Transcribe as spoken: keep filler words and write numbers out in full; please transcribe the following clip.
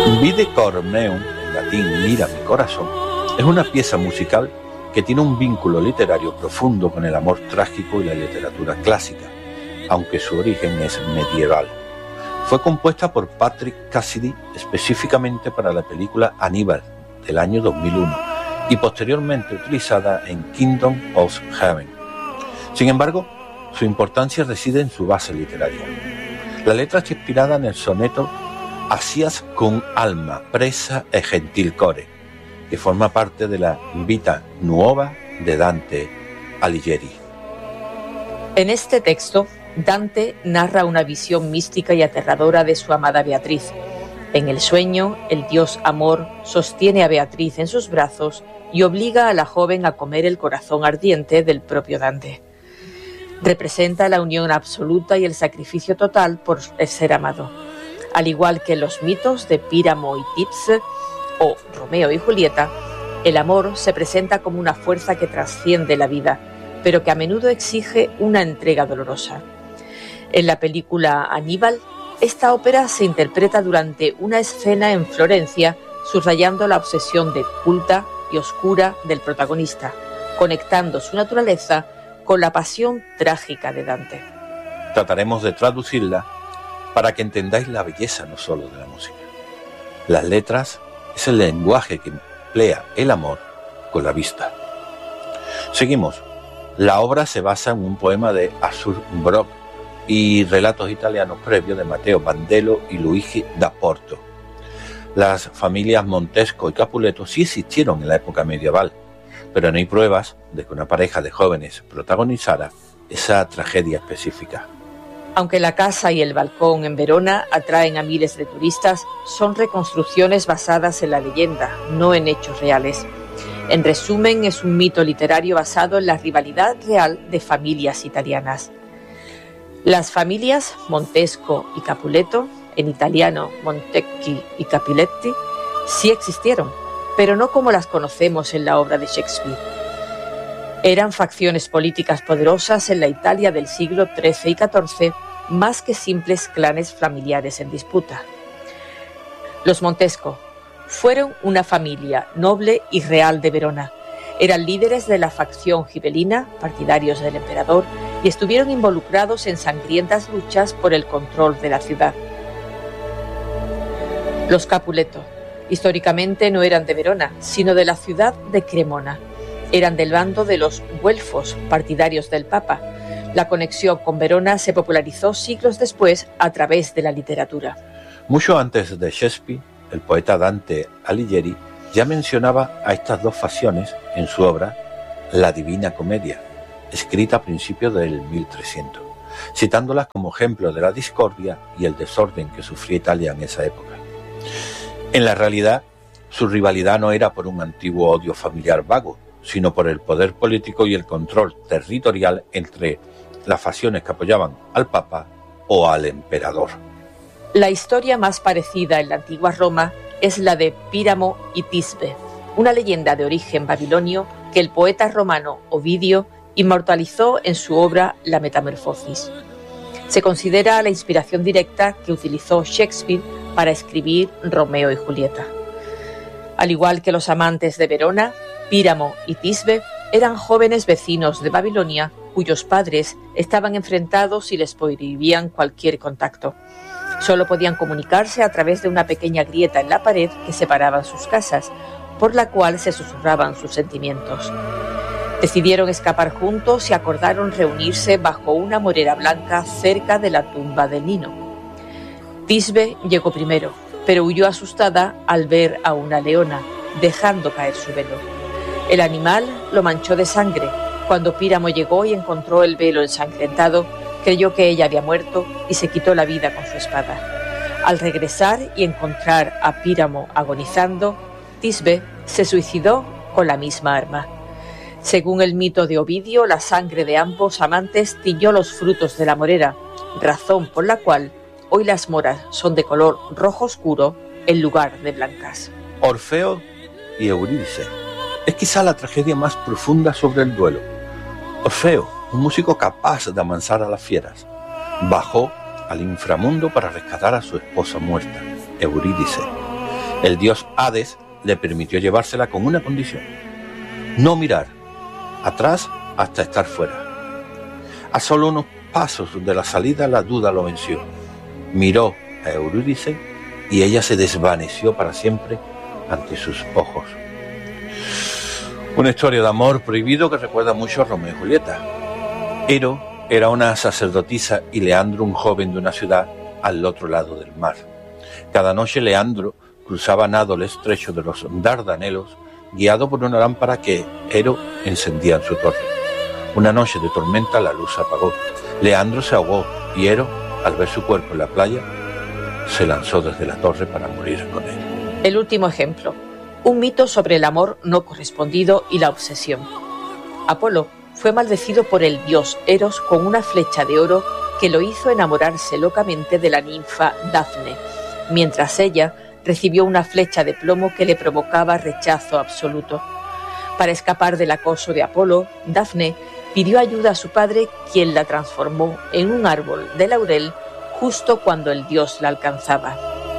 Vide cor meum, en latín mira mi corazón, es una pieza musical que tiene un vínculo literario profundo con el amor trágico y la literatura clásica, aunque su origen es medieval. Fue compuesta por Patrick Cassidy específicamente para la película Aníbal del año dos mil uno y posteriormente utilizada en Kingdom of Heaven. Sin embargo, su importancia reside en su base literaria. La letra está inspirada en el soneto Asías con alma, presa e gentil core, que forma parte de la Vita Nuova de Dante Alighieri. En este texto, Dante narra una visión mística y aterradora de su amada Beatriz. En el sueño, el dios Amor sostiene a Beatriz en sus brazos y obliga a la joven a comer el corazón ardiente del propio Dante. Representa la unión absoluta y el sacrificio total por el ser amado. Al igual que en los mitos de Píramo y Tisbe o Romeo y Julieta, el amor se presenta como una fuerza que trasciende la vida, pero que a menudo exige una entrega dolorosa. En la película Aníbal, esta ópera se interpreta durante una escena en Florencia, subrayando la obsesión de culta y oscura del protagonista, conectando su naturaleza con la pasión trágica de Dante. Trataremos de traducirla para que entendáis la belleza no solo de la música. Las letras es el lenguaje que emplea el amor con la vista. Seguimos. La obra se basa en un poema de Arthur Brock y relatos italianos previos de Matteo Bandello y Luigi da Porto. Las familias Montesco y Capuleto sí existieron en la época medieval, pero no hay pruebas de que una pareja de jóvenes protagonizara esa tragedia específica. Aunque la casa y el balcón en Verona atraen a miles de turistas, son reconstrucciones basadas en la leyenda, no en hechos reales. En resumen, es un mito literario basado en la rivalidad real de familias italianas. Las familias Montesco y Capuleto, en italiano Montecchi y Capuletti, sí existieron, pero no como las conocemos en la obra de Shakespeare. Eran facciones políticas poderosas en la Italia del siglo trece y catorce, más que simples clanes familiares en disputa. Los Montesco fueron una familia noble y real de Verona. Eran líderes de la facción gibelina, partidarios del emperador, y estuvieron involucrados en sangrientas luchas por el control de la ciudad. Los Capuleto históricamente no eran de Verona, sino de la ciudad de Cremona. Eran del bando de los güelfos, partidarios del Papa. La conexión con Verona se popularizó siglos después a través de la literatura. Mucho antes de Shakespeare, el poeta Dante Alighieri ya mencionaba a estas dos facciones en su obra La Divina Comedia, escrita a principios del mil trescientos, citándolas como ejemplo de la discordia y el desorden que sufría Italia en esa época. En la realidad, su rivalidad no era por un antiguo odio familiar vago, sino por el poder político y el control territorial entre las facciones que apoyaban al Papa o al emperador. La historia más parecida en la antigua Roma es la de Píramo y Tisbe, una leyenda de origen babilonio que el poeta romano Ovidio inmortalizó en su obra La Metamorfosis. Se considera la inspiración directa que utilizó Shakespeare para escribir Romeo y Julieta. Al igual que los amantes de Verona, Píramo y Tisbe eran jóvenes vecinos de Babilonia cuyos padres estaban enfrentados y les prohibían cualquier contacto. Solo podían comunicarse a través de una pequeña grieta en la pared que separaba sus casas, por la cual se susurraban sus sentimientos. Decidieron escapar juntos y acordaron reunirse bajo una morera blanca cerca de la tumba de Nino. Tisbe llegó primero, pero huyó asustada al ver a una leona, dejando caer su velo. El animal lo manchó de sangre. Cuando Píramo llegó y encontró el velo ensangrentado, creyó que ella había muerto y se quitó la vida con su espada. Al regresar y encontrar a Píramo agonizando, Tisbe se suicidó con la misma arma. Según el mito de Ovidio, la sangre de ambos amantes tiñó los frutos de la morera, razón por la cual hoy las moras son de color rojo oscuro en lugar de blancas. Orfeo y Eurídice es quizá la tragedia más profunda sobre el duelo. Orfeo, un músico capaz de amansar a las fieras, bajó al inframundo para rescatar a su esposa muerta, Eurídice. El dios Hades le permitió llevársela con una condición: no mirar atrás hasta estar fuera. A solo unos pasos de la salida la duda lo venció. Miró a Eurídice y ella se desvaneció para siempre ante sus ojos. Una historia de amor prohibido que recuerda mucho a Romeo y Julieta. Ero era una sacerdotisa y Leandro un joven de una ciudad al otro lado del mar. Cada noche Leandro cruzaba nado el estrecho de los Dardanelos, guiado por una lámpara que Ero encendía en su torre. Una noche de tormenta la luz se apagó. Leandro se ahogó y Ero, al ver su cuerpo en la playa, se lanzó desde la torre para morir con él. El último ejemplo, un mito sobre el amor no correspondido y la obsesión. Apolo fue maldecido por el dios Eros con una flecha de oro que lo hizo enamorarse locamente de la ninfa Dafne, mientras ella recibió una flecha de plomo que le provocaba rechazo absoluto. Para escapar del acoso de Apolo, Dafne pidió ayuda a su padre, quien la transformó en un árbol de laurel justo cuando el dios la alcanzaba.